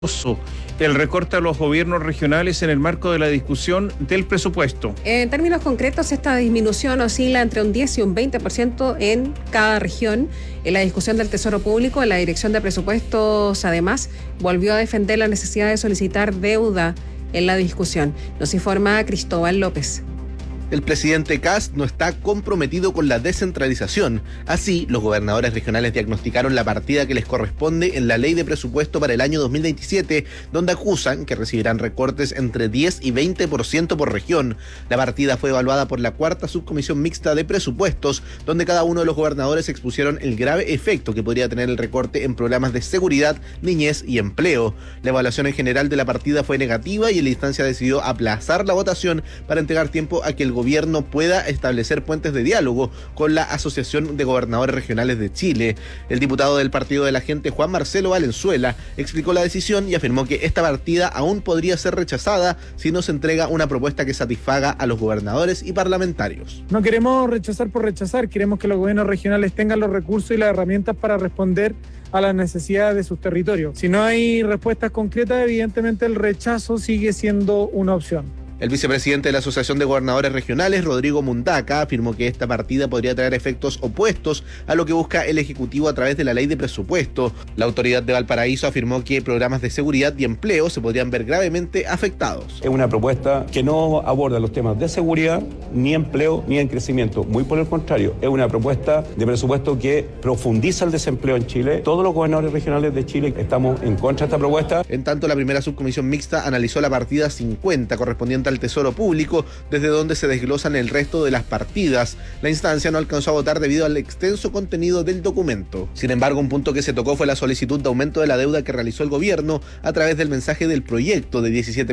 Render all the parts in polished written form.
el recorte a los gobiernos regionales en el marco de la discusión del presupuesto. En términos concretos, esta disminución oscila entre un 10 y un 20% en cada región. En la discusión del Tesoro Público, la Dirección de Presupuestos, además, volvió a defender la necesidad de solicitar deuda en la discusión. Nos informa Cristóbal López. El presidente Kast no está comprometido con la descentralización. Así, los gobernadores regionales diagnosticaron la partida que les corresponde en la ley de presupuesto para el año 2027, donde acusan que recibirán recortes entre 10 y 20% por región. La partida fue evaluada por la cuarta subcomisión mixta de presupuestos, donde cada uno de los gobernadores expusieron el grave efecto que podría tener el recorte en programas de seguridad, niñez y empleo. La evaluación en general de la partida fue negativa y la instancia decidió aplazar la votación para entregar tiempo a que el gobierno pueda establecer puentes de diálogo con la Asociación de Gobernadores Regionales de Chile. El diputado del Partido de la Gente, Juan Marcelo Valenzuela, explicó la decisión y afirmó que esta partida aún podría ser rechazada si no se entrega una propuesta que satisfaga a los gobernadores y parlamentarios. No queremos rechazar por rechazar, queremos que los gobiernos regionales tengan los recursos y las herramientas para responder a las necesidades de sus territorios. Si no hay respuestas concretas, evidentemente el rechazo sigue siendo una opción. El vicepresidente de la Asociación de Gobernadores Regionales, Rodrigo Mundaca, afirmó que esta partida podría traer efectos opuestos a lo que busca el Ejecutivo a través de la ley de presupuesto. La autoridad de Valparaíso afirmó que programas de seguridad y empleo se podrían ver gravemente afectados. Es una propuesta que no aborda los temas de seguridad, ni empleo, ni en crecimiento. Muy por el contrario, es una propuesta de presupuesto que profundiza el desempleo en Chile. Todos los gobernadores regionales de Chile estamos en contra de esta propuesta. En tanto, la primera subcomisión mixta analizó la partida 50 correspondiente al Tesoro Público, desde donde se desglosan el resto de las partidas. La instancia no alcanzó a votar debido al extenso contenido del documento. Sin embargo, un punto que se tocó fue la solicitud de aumento de la deuda que realizó el gobierno a través del mensaje del proyecto de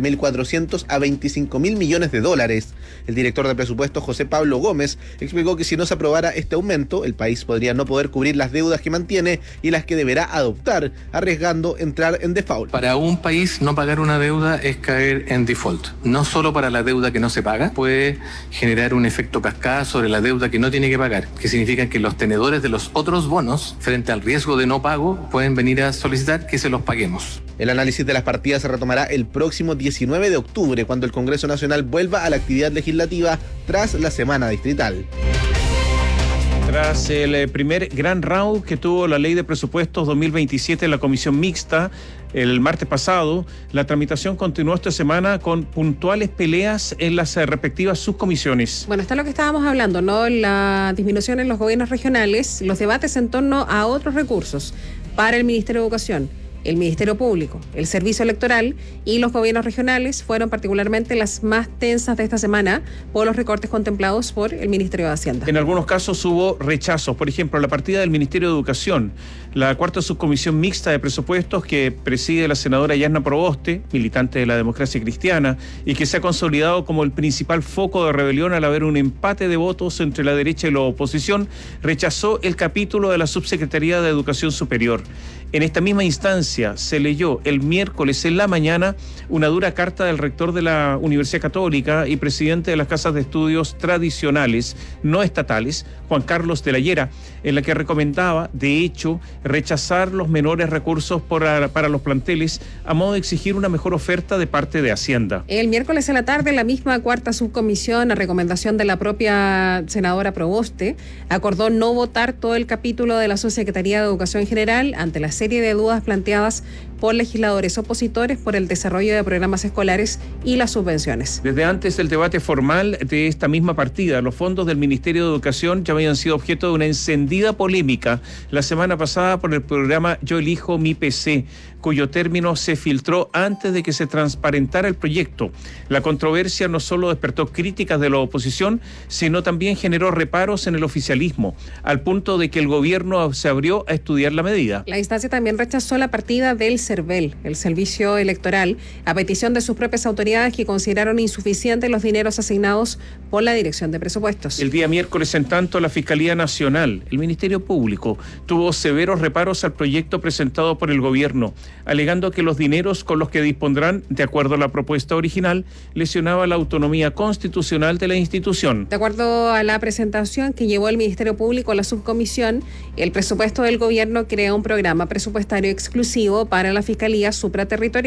17.400 a 25.000 millones de dólares. El director de presupuesto, José Pablo Gómez, explicó que si no se aprobara este aumento, el país podría no poder cubrir las deudas que mantiene y las que deberá adoptar, arriesgando entrar en default. Para un país, no pagar una deuda es caer en default. No solo para la deuda que no se paga, puede generar un efecto cascada sobre la deuda que no tiene que pagar, que significa que los tenedores de los otros bonos, frente al riesgo de no pago, pueden venir a solicitar que se los paguemos. El análisis de las partidas se retomará el próximo 19 de octubre, cuando el Congreso Nacional vuelva a la actividad legislativa tras la semana distrital. Tras el primer gran round que tuvo la Ley de Presupuestos 2027 en la Comisión Mixta el martes pasado, la tramitación continuó esta semana con puntuales peleas en las respectivas subcomisiones. Bueno, está lo que estábamos hablando, ¿no? La disminución en los gobiernos regionales, los debates en torno a otros recursos para el Ministerio de Educación, el Ministerio Público, el Servicio Electoral y los gobiernos regionales fueron particularmente las más tensas de esta semana por los recortes contemplados por el Ministerio de Hacienda. En algunos casos hubo rechazos, por ejemplo, la partida del Ministerio de Educación, la cuarta subcomisión mixta de presupuestos que preside la senadora Yasna Proboste, militante de la Democracia Cristiana, y que se ha consolidado como el principal foco de rebelión al haber un empate de votos entre la derecha y la oposición, rechazó el capítulo de la Subsecretaría de Educación Superior. En esta misma instancia se leyó el miércoles en la mañana una dura carta del rector de la Universidad Católica y presidente de las casas de estudios tradicionales, no estatales, Juan Carlos de la Llera, en la que recomendaba, de hecho, rechazar los menores recursos para los planteles a modo de exigir una mejor oferta de parte de Hacienda. El miércoles en la tarde, la misma cuarta subcomisión, a recomendación de la propia senadora Proboste, acordó no votar todo el capítulo de la Subsecretaría de Educación General ante la serie de dudas planteadas por legisladores opositores por el desarrollo de programas escolares y las subvenciones. Desde antes del debate formal de esta misma partida, los fondos del Ministerio de Educación ya habían sido objeto de una encendida polémica la semana pasada por el programa Yo Elijo Mi PC, cuyo término se filtró antes de que se transparentara el proyecto. La controversia no solo despertó críticas de la oposición, sino también generó reparos en el oficialismo, al punto de que el gobierno se abrió a estudiar la medida. La instancia también rechazó la partida del CERVEL, el Servicio Electoral, a petición de sus propias autoridades que consideraron insuficientes los dineros asignados por la Dirección de Presupuestos. El día miércoles, en tanto, la Fiscalía Nacional, el Ministerio Público, tuvo severos reparos al proyecto presentado por el gobierno, alegando que los dineros con los que dispondrán, de acuerdo a la propuesta original, lesionaba la autonomía constitucional de la institución. De acuerdo a la presentación que llevó el Ministerio Público a la subcomisión, el presupuesto del gobierno crea un programa presupuestario exclusivo para la la Fiscalía Supraterritorial